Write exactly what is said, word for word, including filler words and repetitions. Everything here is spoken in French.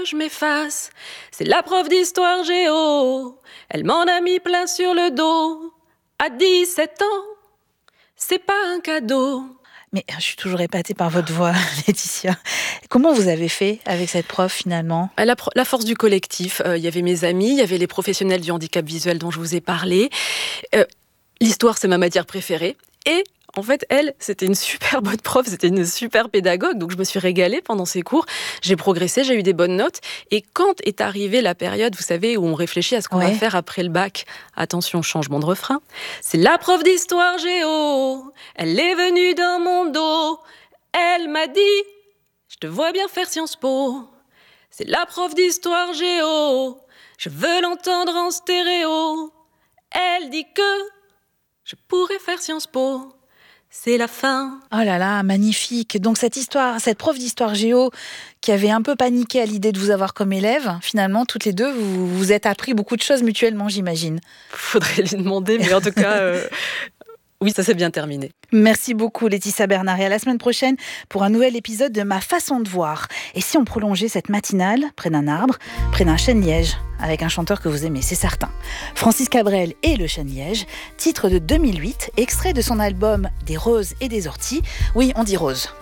Je m'efface, c'est la prof d'histoire géo. Elle m'en a mis plein sur le dos. À dix-sept ans, c'est pas un cadeau. Mais je suis toujours épatée par votre voix, Laetitia. Comment vous avez fait avec cette prof finalement ? La, pro- la force du collectif. Il euh, y avait mes amis, il y avait les professionnels du handicap visuel dont je vous ai parlé. Euh, l'histoire, c'est ma matière préférée. Et en fait, elle, c'était une super bonne prof, c'était une super pédagogue. Donc, je me suis régalée pendant ses cours. J'ai progressé, j'ai eu des bonnes notes. Et quand est arrivée la période, vous savez, où on réfléchit à ce qu'on Ouais. va faire après le bac, attention, changement de refrain. C'est la prof d'histoire géo. Elle est venue dans mon dos. Elle m'a dit, je te vois bien faire Sciences Po. C'est la prof d'histoire géo. Je veux l'entendre en stéréo. Elle dit que je pourrais faire Sciences Po. C'est la fin. Oh là là, magnifique. Donc cette histoire, cette prof d'histoire géo qui avait un peu paniqué à l'idée de vous avoir comme élève, finalement, toutes les deux, vous vous êtes appris beaucoup de choses mutuellement, j'imagine. Faudrait lui demander, mais en tout cas, euh, oui, ça s'est bien terminé. Merci beaucoup Laetitia Bernard et à la semaine prochaine pour un nouvel épisode de Ma façon de voir. Et si on prolongeait cette matinale près d'un arbre, près d'un chêne-liège, avec un chanteur que vous aimez, c'est certain. Francis Cabrel et le chêne-liège, titre de deux mille huit, extrait de son album Des roses et des orties. Oui, on dit rose.